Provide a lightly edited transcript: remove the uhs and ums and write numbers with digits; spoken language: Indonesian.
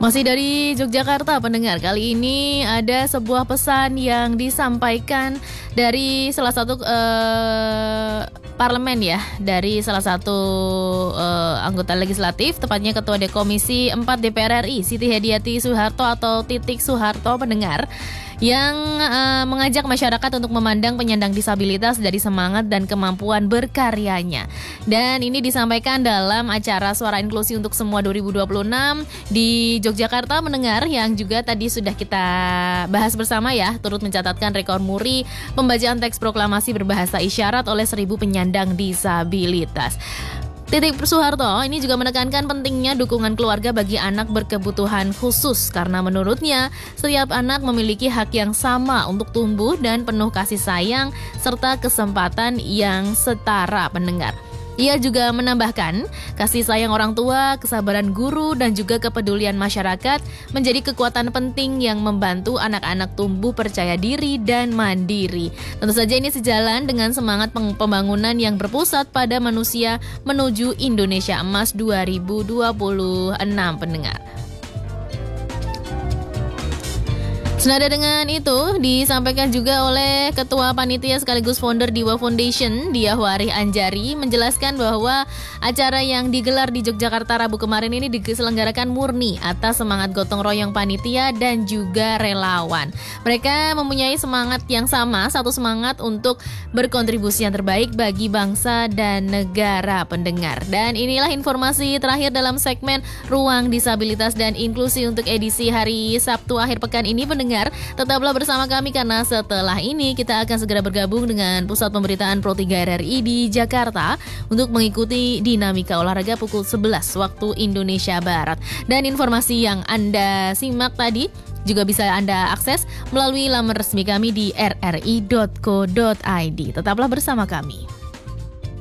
Masih dari Yogyakarta pendengar, kali ini ada sebuah pesan yang disampaikan dari salah satu parlemen ya, dari salah satu anggota legislatif, tepatnya Ketua Komisi 4 DPR RI, Siti Hediati Soeharto atau Titik Soeharto pendengar, yang mengajak masyarakat untuk memandang penyandang disabilitas dari semangat dan kemampuan berkaryanya. Dan ini disampaikan dalam acara Suara Inklusi untuk Semua 2026 di Yogyakarta mendengar, yang juga tadi sudah kita bahas bersama ya, turut mencatatkan rekor muri pembacaan teks proklamasi berbahasa isyarat oleh 1.000 penyandang disabilitas. Titik Soeharto ini juga menekankan pentingnya dukungan keluarga bagi anak berkebutuhan khusus, karena menurutnya setiap anak memiliki hak yang sama untuk tumbuh dan penuh kasih sayang serta kesempatan yang setara pendengar. Ia juga menambahkan, kasih sayang orang tua, kesabaran guru, dan juga kepedulian masyarakat menjadi kekuatan penting yang membantu anak-anak tumbuh percaya diri dan mandiri. Tentu saja ini sejalan dengan semangat pembangunan yang berpusat pada manusia menuju Indonesia Emas 2026 pendengar. Senada dengan itu, disampaikan juga oleh Ketua Panitia sekaligus founder Diwa Foundation, Diah Warih Anjari, menjelaskan bahwa acara yang digelar di Yogyakarta Rabu kemarin ini diselenggarakan murni atas semangat gotong royong panitia dan juga relawan. Mereka mempunyai semangat yang sama, satu semangat untuk berkontribusi yang terbaik bagi bangsa dan negara pendengar. Dan inilah informasi terakhir dalam segmen Ruang Disabilitas dan Inklusi untuk edisi hari Sabtu akhir pekan ini pendengar. Tetaplah bersama kami karena setelah ini kita akan segera bergabung dengan Pusat Pemberitaan Pro 3 RRI di Jakarta untuk mengikuti dinamika olahraga pukul 11 waktu Indonesia Barat. Dan informasi yang Anda simak tadi juga bisa Anda akses melalui laman resmi kami di rri.co.id. Tetaplah bersama kami.